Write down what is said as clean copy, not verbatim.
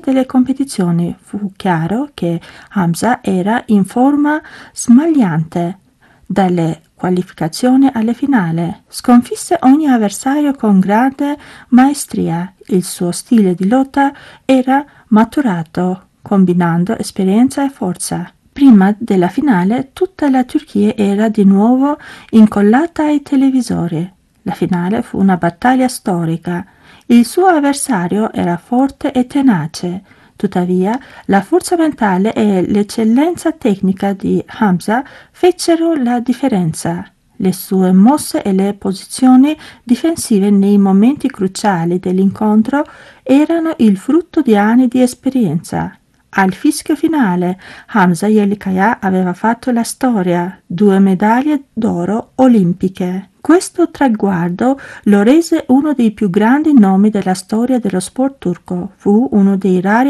delle competizioni. Fu chiaro che Hamza era in forma smagliante. Dalle qualificazioni alle finali sconfisse ogni avversario con grande maestria. Il suo stile di lotta era maturato, combinando esperienza e forza. Prima della finale tutta la Turchia era di nuovo incollata ai televisori. La finale fu una battaglia storica. Il suo avversario era forte e tenace. Tuttavia, la forza mentale e l'eccellenza tecnica di Hamza fecero la differenza. Le sue mosse e le posizioni difensive nei momenti cruciali dell'incontro erano il frutto di anni di esperienza. Al fischio finale, Hamza Yelikaya aveva fatto la storia, 2 medaglie d'oro olimpiche. Questo traguardo lo rese uno dei più grandi nomi della storia dello sport turco. Fu uno dei rari